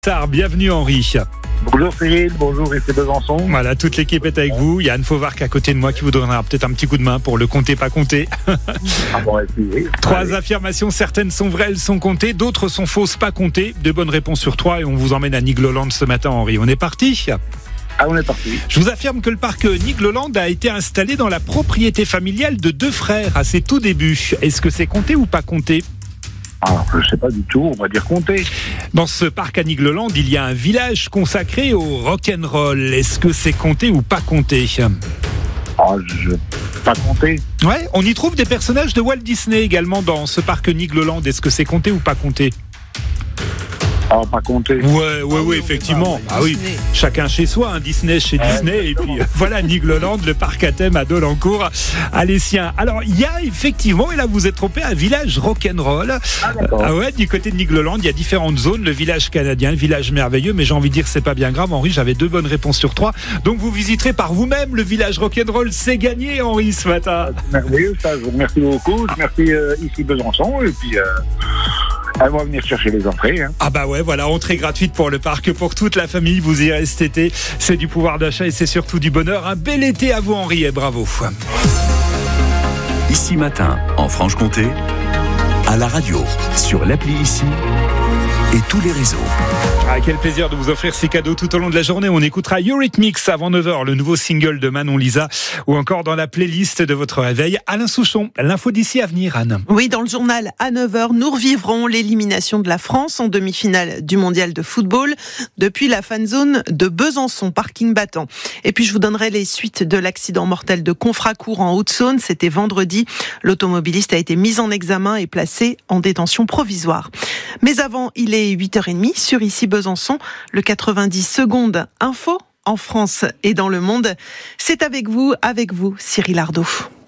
Bienvenue Henri. Bonjour Cyril, bonjour ici Besançon. Voilà, toute l'équipe est avec vous. Il y a Anne Fauvarc à côté de moi qui vous donnera peut-être un petit coup de main pour le compter, pas compter. Trois affirmations, certaines sont vraies, elles sont comptées, d'autres sont fausses, pas comptées. Deux bonnes réponses sur trois et on vous emmène à Nigloland ce matin Henri. On est parti ? On est parti. Je vous affirme que le parc Nigloland a été installé dans la propriété familiale de deux frères à ses tout débuts. Est-ce que c'est compté ou pas compté ? Je ne sais pas du tout, on va dire compter. Dans ce parc à Nigloland, il y a un village consacré au rock'n'roll. Est-ce que c'est compté ou pas compté ? Pas compté. Ouais, on y trouve des personnages de Walt Disney également dans ce parc Nigloland. Est-ce que c'est compté ou pas compté ? Pas compté. Ouais, effectivement. Oui, chacun chez soi, Disney chez Disney. Et puis voilà, Nigloland, le parc à thème à Dolencourt, Alessien. Alors, il y a effectivement, et là vous êtes trompé, un village rock'n'roll. Du côté de Nigloland, il y a différentes zones. Le village canadien, le village merveilleux. Mais j'ai envie de dire, c'est pas bien grave, Henri. J'avais deux bonnes réponses sur trois. Donc vous visiterez par vous-même le village rock'n'roll. C'est gagné, Henri, ce matin. Merveilleux, ça. Je vous remercie beaucoup. Je remercie ici Besançon. Et puis, on va venir chercher les entrées. Voilà, entrée gratuite pour le parc, pour toute la famille. Vous irez cet été. C'est du pouvoir d'achat et c'est surtout du bonheur. Un bel été à vous, Henri, et bravo. Ici Matin, en Franche-Comté, à la radio, sur l'appli Ici et tous les réseaux. Quel plaisir de vous offrir ces cadeaux tout au long de la journée. On écoutera Eurythmics avant 9h, le nouveau single de Manon Lisa, ou encore dans la playlist de votre réveil, Alain Souchon. L'info d'ici à venir, Anne. Oui, dans le journal à 9h, nous revivrons l'élimination de la France en demi-finale du mondial de football depuis la fan zone de Besançon, parking battant. Et puis je vous donnerai les suites de l'accident mortel de Confracourt en Haute-Saône. C'était vendredi. L'automobiliste a été mis en examen et placé en détention provisoire. Mais avant, il est 8h30 sur Ici Besançon, le 90 secondes info en France et dans le monde. C'est avec vous, Cyril Ardo.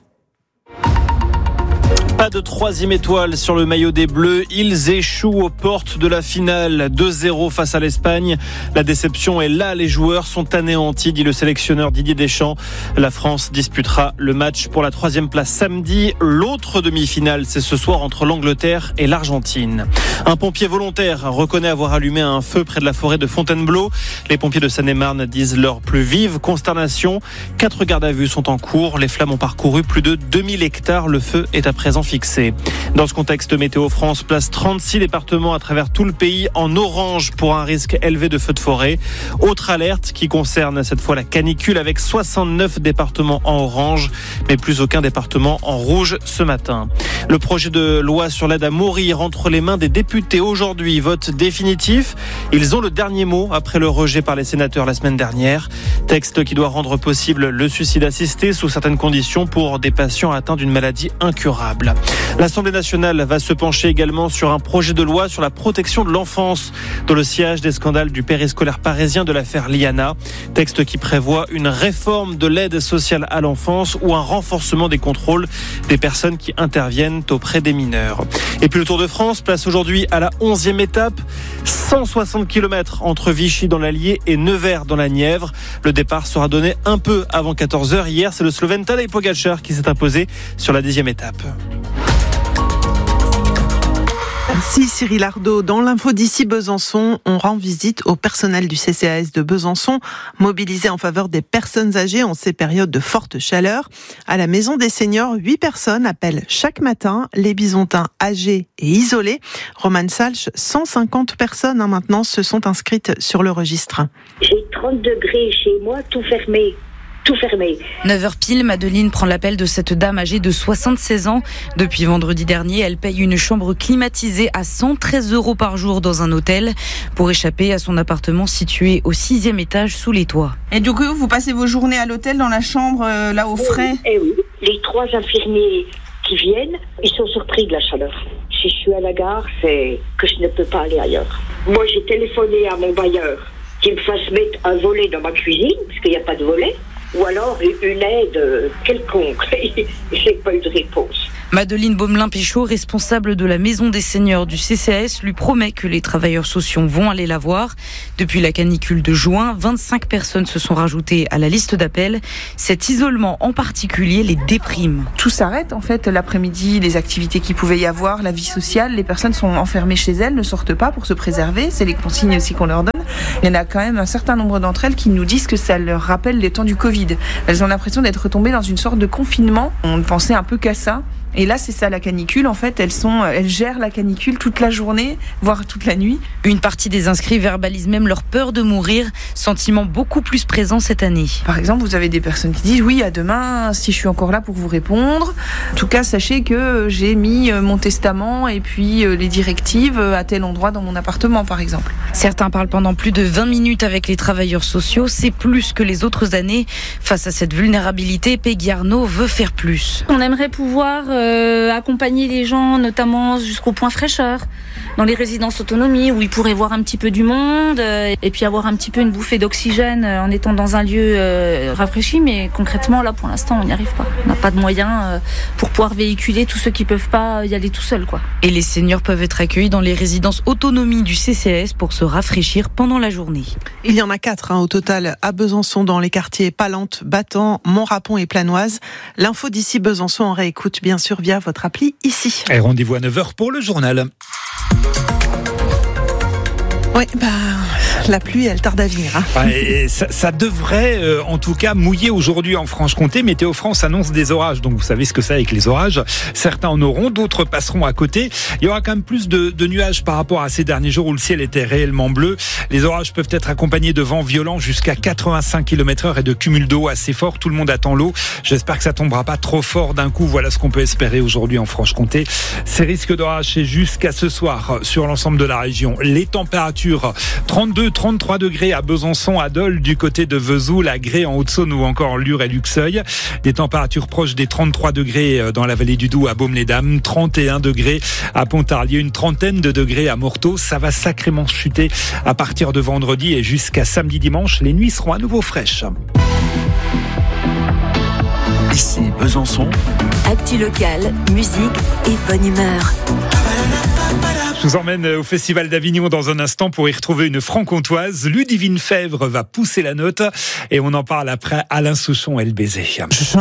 Pas de troisième étoile sur le maillot des Bleus. Ils échouent aux portes de la finale. 2-0 face à l'Espagne. La déception est là. Les joueurs sont anéantis, dit le sélectionneur Didier Deschamps. La France disputera le match pour la troisième place samedi. L'autre demi-finale, c'est ce soir entre l'Angleterre et l'Argentine. Un pompier volontaire reconnaît avoir allumé un feu près de la forêt de Fontainebleau. Les pompiers de Seine-et-Marne disent leur plus vive consternation. 4 gardes à vue sont en cours. Les flammes ont parcouru plus de 2000 hectares. Le feu est à présent fixé. Dans ce contexte, Météo France place 36 départements à travers tout le pays en orange pour un risque élevé de feux de forêt. Autre alerte qui concerne cette fois la canicule avec 69 départements en orange, mais plus aucun département en rouge ce matin. Le projet de loi sur l'aide à mourir entre les mains des députés aujourd'hui, vote définitif. Ils ont le dernier mot après le rejet par les sénateurs la semaine dernière. Texte qui doit rendre possible le suicide assisté sous certaines conditions pour des patients atteints d'une maladie incurable. L'Assemblée nationale va se pencher également sur un projet de loi sur la protection de l'enfance dans le sillage des scandales du périscolaire parisien de l'affaire Liana. Texte qui prévoit une réforme de l'aide sociale à l'enfance ou un renforcement des contrôles des personnes qui interviennent auprès des mineurs. Et puis le Tour de France place aujourd'hui à la 11e étape. 160 km entre Vichy dans l'Allier et Nevers dans la Nièvre. Le départ sera donné un peu avant 14h. Hier, c'est le Slovène Tadej Pogačar qui s'est imposé sur la 10e étape. Merci Cyril Ardo. Dans l'info d'ici Besançon, on rend visite au personnel du CCAS de Besançon, mobilisé en faveur des personnes âgées en ces périodes de forte chaleur. À la Maison des Seniors, 8 personnes appellent chaque matin les Bisontins âgés et isolés. Romane Salch, 150 personnes maintenant se sont inscrites sur le registre. J'ai 30 degrés chez moi, tout fermé. 9h pile, Madeline prend l'appel de cette dame âgée de 76 ans. Depuis vendredi dernier, elle paye une chambre climatisée à 113 € par jour dans un hôtel pour échapper à son appartement situé au 6e étage sous les toits. Et du coup, vous passez vos journées à l'hôtel dans la chambre, là au frais ? Oui. Les 3 infirmiers qui viennent, ils sont surpris de la chaleur. Si je suis à la gare, c'est que je ne peux pas aller ailleurs. Moi, j'ai téléphoné à mon bailleur qu'il me fasse mettre un volet dans ma cuisine, parce qu'il n'y a pas de volet. ou alors une aide quelconque. J'ai pas eu de réponse. Madeleine Baumelin-Pichot, responsable de la Maison des Seniors du CCAS, lui promet que les travailleurs sociaux vont aller la voir. Depuis la canicule de juin, 25 personnes se sont rajoutées à la liste d'appels. Cet isolement en particulier les déprime. Tout s'arrête en fait l'après-midi, les activités qu'il pouvait y avoir, la vie sociale, les personnes sont enfermées chez elles, ne sortent pas pour se préserver, c'est les consignes aussi qu'on leur donne. Il y en a quand même un certain nombre d'entre elles qui nous disent que ça leur rappelle les temps du Covid. Elles ont l'impression d'être retombées dans une sorte de confinement. On ne pensait un peu qu'à ça. Et là, c'est ça la canicule. En fait, elles gèrent la canicule toute la journée, voire toute la nuit. Une partie des inscrits verbalise même leur peur de mourir, sentiment beaucoup plus présent cette année. Par exemple, vous avez des personnes qui disent oui, à demain, si je suis encore là pour vous répondre. En tout cas, sachez que j'ai mis mon testament et puis les directives à tel endroit dans mon appartement, par exemple. Certains parlent pendant plus de 20 minutes avec les travailleurs sociaux. C'est plus que les autres années. Face à cette vulnérabilité, Peggy Arnaud veut faire plus. On aimerait pouvoir accompagner les gens, notamment jusqu'au point fraîcheur, dans les résidences autonomie, où ils pourraient voir un petit peu du monde et puis avoir un petit peu une bouffée d'oxygène en étant dans un lieu rafraîchi. Mais concrètement, là, pour l'instant, on n'y arrive pas. On n'a pas de moyens pour pouvoir véhiculer tous ceux qui peuvent pas y aller tout seuls, quoi. Et les seniors peuvent être accueillis dans les résidences autonomie du CCAS pour se rafraîchir pendant la journée. Il y en a 4 au total à Besançon, dans les quartiers Palante, Battant, Montrapon et Planoise. L'info d'ici Besançon en réécoute bien sûr via votre appli ici. Et rendez-vous à 9h pour le journal. Oui, la pluie, elle tarde à venir. Et ça devrait, en tout cas, mouiller aujourd'hui en Franche-Comté. Météo France annonce des orages. Donc, vous savez ce que c'est avec les orages. Certains en auront, d'autres passeront à côté. Il y aura quand même plus de nuages par rapport à ces derniers jours où le ciel était réellement bleu. Les orages peuvent être accompagnés de vents violents jusqu'à 85 km/h et de cumuls d'eau assez forts. Tout le monde attend l'eau. J'espère que ça tombera pas trop fort d'un coup. Voilà ce qu'on peut espérer aujourd'hui en Franche-Comté. Ces risques d'orage, c'est jusqu'à ce soir sur l'ensemble de la région. Les températures 32-33 degrés à Besançon, à Dole, du côté de Vesoul, à Grès en Haute-Saône ou encore en Lure et Luxeuil. Des températures proches des 33 degrés dans la vallée du Doubs à Baume-les-Dames, 31 degrés à Pontarlier, une trentaine de degrés à Morteau. Ça va sacrément chuter à partir de vendredi et jusqu'à samedi-dimanche. Les nuits seront à nouveau fraîches. Ici Besançon. Actu locale, musique et bonne humeur. Je vous emmène au Festival d'Avignon dans un instant pour y retrouver une franc-comtoise. Ludivine Fèvre va pousser la note et on en parle après Alain Souchon et le baiser.